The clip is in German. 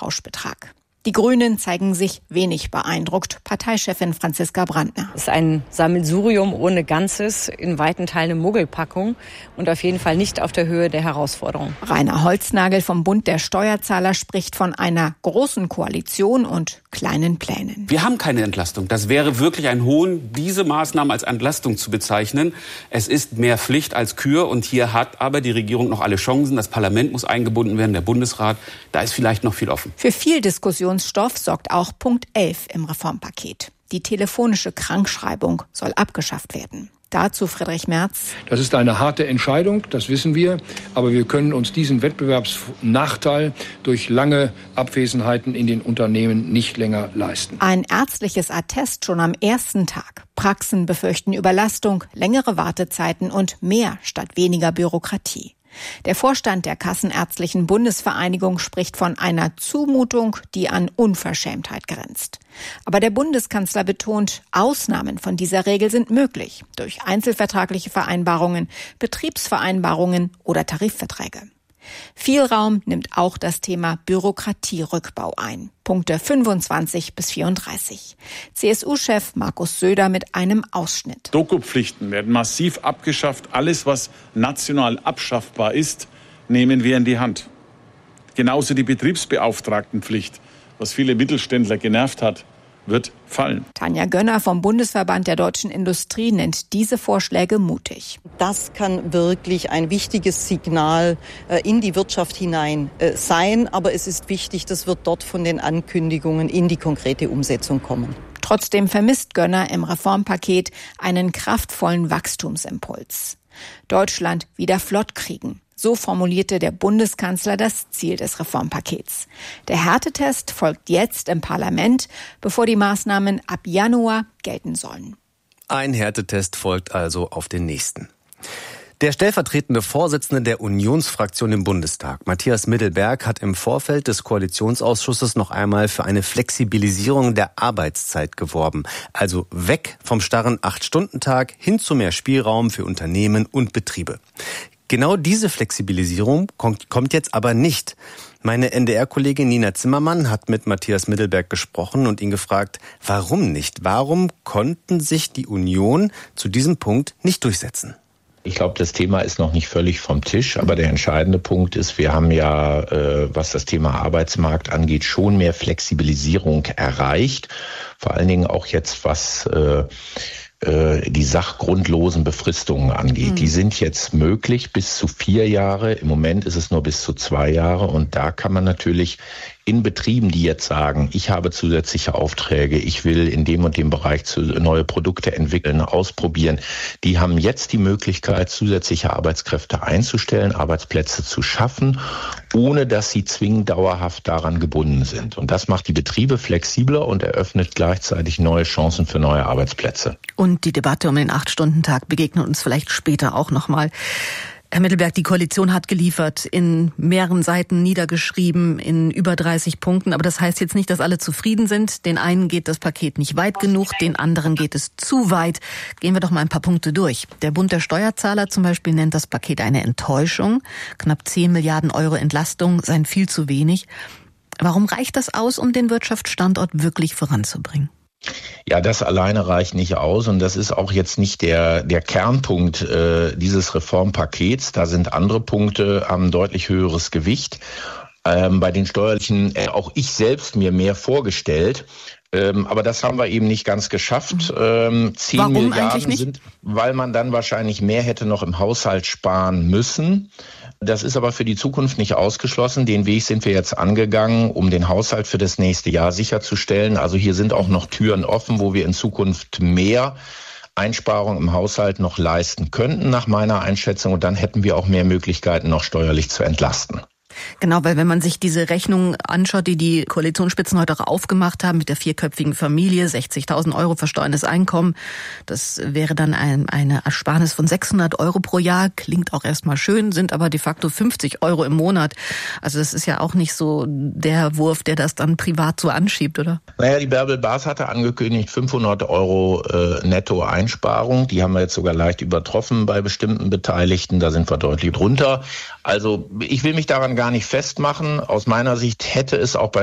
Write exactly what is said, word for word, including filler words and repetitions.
Pauschbetrag. Die Grünen zeigen sich wenig beeindruckt. Parteichefin Franziska Brandner. Es ist ein Sammelsurium ohne Ganzes, in weiten Teilen eine Muggelpackung und auf jeden Fall nicht auf der Höhe der Herausforderung. Rainer Holznagel vom Bund der Steuerzahler spricht von einer großen Koalition und kleinen Plänen. Wir haben keine Entlastung. Das wäre wirklich ein Hohn, diese Maßnahme als Entlastung zu bezeichnen. Es ist mehr Pflicht als Kür und hier hat aber die Regierung noch alle Chancen. Das Parlament muss eingebunden werden, der Bundesrat. Da ist vielleicht noch viel offen. Für viel Diskussion Stoff sorgt auch Punkt elf im Reformpaket. Die telefonische Krankschreibung soll abgeschafft werden. Dazu Friedrich Merz. Das ist eine harte Entscheidung, das wissen wir. Aber wir können uns diesen Wettbewerbsnachteil durch lange Abwesenheiten in den Unternehmen nicht länger leisten. Ein ärztliches Attest schon am ersten Tag. Praxen befürchten Überlastung, längere Wartezeiten und mehr statt weniger Bürokratie. Der Vorstand der Kassenärztlichen Bundesvereinigung spricht von einer Zumutung, die an Unverschämtheit grenzt. Aber der Bundeskanzler betont, Ausnahmen von dieser Regel sind möglich durch einzelvertragliche Vereinbarungen, Betriebsvereinbarungen oder Tarifverträge. Viel Raum nimmt auch das Thema Bürokratierückbau ein. Punkte fünfundzwanzig bis vierunddreißig. C S U-Chef Markus Söder mit einem Ausschnitt. Dokupflichten werden massiv abgeschafft. Alles, was national abschaffbar ist, nehmen wir in die Hand. Genauso die Betriebsbeauftragtenpflicht, was viele Mittelständler genervt hat, wird fallen. Tanja Gönner vom Bundesverband der deutschen Industrie nennt diese Vorschläge mutig. Das kann wirklich ein wichtiges Signal in die Wirtschaft hinein sein. Aber es ist wichtig, das wird dort von den Ankündigungen in die konkrete Umsetzung kommen. Trotzdem vermisst Gönner im Reformpaket einen kraftvollen Wachstumsimpuls. Deutschland wieder flott kriegen. So formulierte der Bundeskanzler das Ziel des Reformpakets. Der Härtetest folgt jetzt im Parlament, bevor die Maßnahmen ab Januar gelten sollen. Ein Härtetest folgt also auf den nächsten. Der stellvertretende Vorsitzende der Unionsfraktion im Bundestag, Matthias Middelberg, hat im Vorfeld des Koalitionsausschusses noch einmal für eine Flexibilisierung der Arbeitszeit geworben. Also weg vom starren acht-Stunden-Tag hin zu mehr Spielraum für Unternehmen und Betriebe. Genau diese Flexibilisierung kommt jetzt aber nicht. Meine N D R-Kollegin Nina Zimmermann hat mit Matthias Middelberg gesprochen und ihn gefragt, warum nicht? Warum konnten sich die Union zu diesem Punkt nicht durchsetzen? Ich glaube, das Thema ist noch nicht völlig vom Tisch, aber der entscheidende Punkt ist, wir haben ja, äh, was das Thema Arbeitsmarkt angeht, schon mehr Flexibilisierung erreicht. Vor allen Dingen auch jetzt, was äh, die sachgrundlosen Befristungen angeht. Mhm. Die sind jetzt möglich bis zu vier Jahre. Im Moment ist es nur bis zu zwei Jahre. Und da kann man natürlich in Betrieben, die jetzt sagen, ich habe zusätzliche Aufträge, ich will in dem und dem Bereich zu, neue Produkte entwickeln, ausprobieren, die haben jetzt die Möglichkeit, zusätzliche Arbeitskräfte einzustellen, Arbeitsplätze zu schaffen, ohne dass sie zwingend dauerhaft daran gebunden sind. Und das macht die Betriebe flexibler und eröffnet gleichzeitig neue Chancen für neue Arbeitsplätze. Und die Debatte um den acht-Stunden-Tag begegnet uns vielleicht später auch nochmal. Herr Middelberg, die Koalition hat geliefert, in mehreren Seiten niedergeschrieben, in über dreißig Punkten. Aber das heißt jetzt nicht, dass alle zufrieden sind. Den einen geht das Paket nicht weit genug, den anderen geht es zu weit. Gehen wir doch mal ein paar Punkte durch. Der Bund der Steuerzahler zum Beispiel nennt das Paket eine Enttäuschung. Knapp zehn Milliarden Euro Entlastung seien viel zu wenig. Warum reicht das aus, um den Wirtschaftsstandort wirklich voranzubringen? Ja, das alleine reicht nicht aus und das ist auch jetzt nicht der der Kernpunkt äh, dieses Reformpakets. Da sind andere Punkte, haben deutlich höheres Gewicht. Ähm, bei den steuerlichen, äh, auch ich selbst mir mehr vorgestellt. Ähm, aber das haben wir eben nicht ganz geschafft. Ähm, zehn Warum Milliarden eigentlich nicht? Sind, weil man dann wahrscheinlich mehr hätte noch im Haushalt sparen müssen. Das ist aber für die Zukunft nicht ausgeschlossen. Den Weg sind wir jetzt angegangen, um den Haushalt für das nächste Jahr sicherzustellen. Also hier sind auch noch Türen offen, wo wir in Zukunft mehr Einsparungen im Haushalt noch leisten könnten, nach meiner Einschätzung. Und dann hätten wir auch mehr Möglichkeiten, noch steuerlich zu entlasten. Genau, weil wenn man sich diese Rechnung anschaut, die die Koalitionsspitzen heute auch aufgemacht haben, mit der vierköpfigen Familie, sechzigtausend Euro versteuerndes Einkommen, das wäre dann ein, eine Ersparnis von sechshundert Euro pro Jahr, klingt auch erstmal schön, sind aber de facto fünfzig Euro im Monat. Also das ist ja auch nicht so der Wurf, der das dann privat so anschiebt, oder? Naja, die Bärbel Baas hatte angekündigt, fünfhundert Euro äh, Netto-Einsparung. Die haben wir jetzt sogar leicht übertroffen bei bestimmten Beteiligten, da sind wir deutlich drunter. Also ich will mich daran gar nicht festmachen. Aus meiner Sicht hätte es auch bei